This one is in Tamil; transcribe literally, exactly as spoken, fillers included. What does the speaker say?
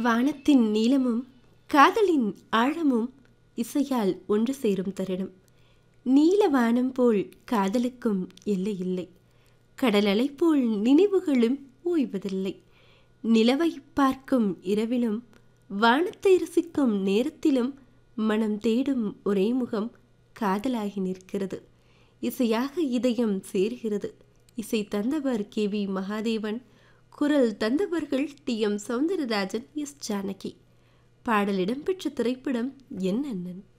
வானத்தின் நீளமும் காதலின் ஆழமும் இசையால் ஒன்று சேரும் தருணம். நீல வானம் போல் காதலுக்கும் எல்லை இல்லை. கடல் அலை போல் நினைவுகளும் ஓய்வதில்லை. நிலவை பார்க்கும் இரவிலும் வானத்தை ரசிக்கும் நேரத்திலும் மனம் தேடும் ஒரே முகம் காதலாகி நிற்கிறது. இசையாக இதயம் சேர்கிறது. இசை தந்தவர் கே வி மகாதேவன், குரல் தந்தவர்கள் D M Soundararajan, S Janaki. பாடல் இடம்பெற்ற திரைப்படம் என் அண்ணன்.